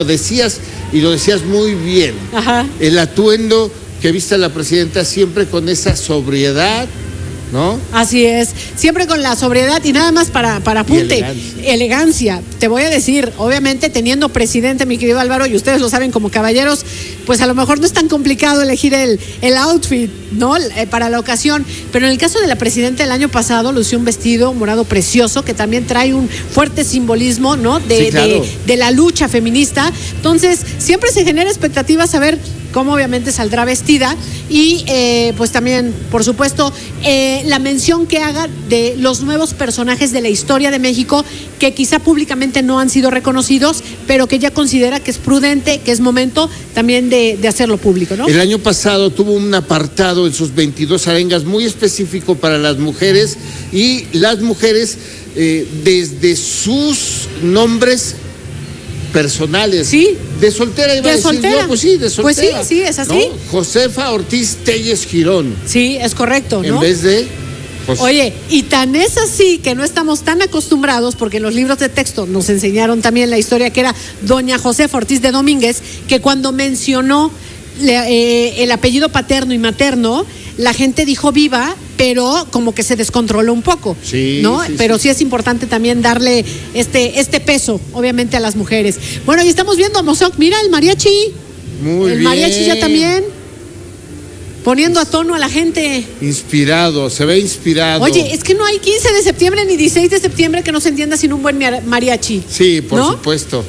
decías, y lo decías muy bien. Ajá. El atuendo que viste a la presidenta siempre con esa sobriedad, ¿no? Así es, siempre con la sobriedad y nada más para apunte, elegancia. Te voy a decir, obviamente teniendo presidente, mi querido Álvaro, y ustedes lo saben como caballeros, pues a lo mejor no es tan complicado elegir el outfit, ¿no? Para la ocasión, pero en el caso de la presidenta el año pasado lució un vestido morado precioso que también trae un fuerte simbolismo, ¿no? De la lucha feminista. Entonces, siempre se genera expectativa saber cómo obviamente saldrá vestida y pues también, por supuesto, la mención que haga de los nuevos personajes de la historia de México que quizá públicamente no han sido reconocidos, pero que ya considera que es prudente, que es momento también de hacerlo público, ¿no? El año pasado tuvo un apartado en sus 22 arengas muy específico para las mujeres y las mujeres desde sus nombres personales. Sí. De soltera iba a decir soltera. yo, pues sí, de soltera. Pues sí, es así. ¿No? Josefa Ortiz Telles Girón. Sí, es correcto, ¿no? En vez de... Oye, y tan es así que no estamos tan acostumbrados, porque en los libros de texto nos enseñaron también la historia que era doña Josefa Ortiz de Domínguez, que cuando mencionó el apellido paterno y materno, la gente dijo viva, pero como que se descontroló un poco, sí, ¿no? Sí, pero sí. sí es importante también darle este peso, obviamente, a las mujeres. Bueno, y estamos viendo a Mozoc, mira el mariachi. Muy el bien. mariachi ya también poniendo a tono a la gente. Inspirado, se ve inspirado. Oye, es que no hay 15 de septiembre ni 16 de septiembre que no se entienda sin un buen mariachi. Sí, por ¿no? supuesto.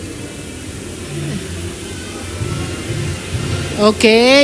Ok.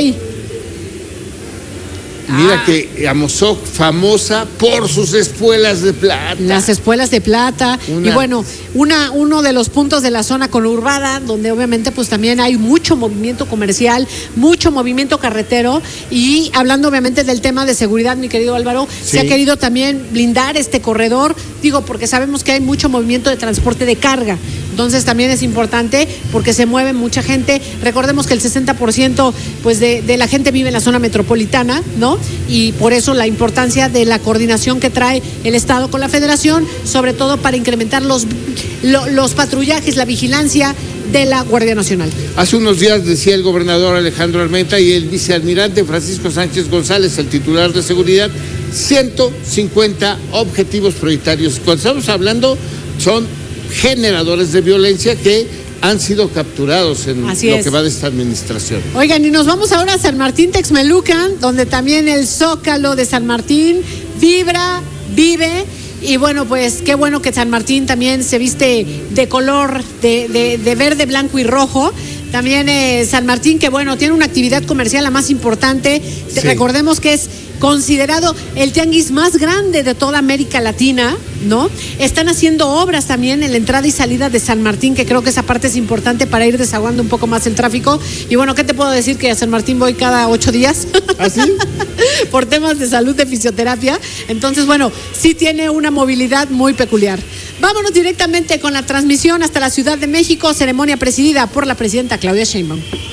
Mira que Amozoc, famosa por sus espuelas de plata. Las espuelas de plata. Y bueno, uno de los puntos de la zona conurbada, donde obviamente pues también hay mucho movimiento comercial, mucho movimiento carretero. Y hablando obviamente del tema de seguridad, mi querido Álvaro, sí. Se ha querido también blindar este corredor, digo, porque sabemos que hay mucho movimiento de transporte de carga. Entonces también es importante porque se mueve mucha gente. Recordemos que el 60% pues de la gente vive en la zona metropolitana, ¿no? Y por eso la importancia de la coordinación que trae el Estado con la Federación, sobre todo para incrementar los patrullajes, la vigilancia de la Guardia Nacional. Hace unos días decía el gobernador Alejandro Armenta y el vicealmirante Francisco Sánchez González, el titular de seguridad, 150 objetivos prioritarios. Cuando estamos hablando, son generadores de violencia que han sido capturados en que va de esta administración. Oigan, y nos vamos ahora a San Martín Texmelucan, donde también el Zócalo de San Martín vibra, vive. Y bueno, pues qué bueno que San Martín también se viste de color de verde, blanco y rojo. También San Martín, que bueno, tiene una actividad comercial la más importante. Sí. Recordemos que es considerado el tianguis más grande de toda América Latina, ¿no? Están haciendo obras también en la entrada y salida de San Martín, que creo que esa parte es importante para ir desahogando un poco más el tráfico. Y bueno, ¿qué te puedo decir? Que a San Martín voy cada 8 días. ¿Ah, sí? Por temas de salud, de fisioterapia. Entonces, bueno, sí tiene una movilidad muy peculiar. Vámonos directamente con la transmisión hasta la Ciudad de México, ceremonia presidida por la presidenta Claudia Sheinbaum.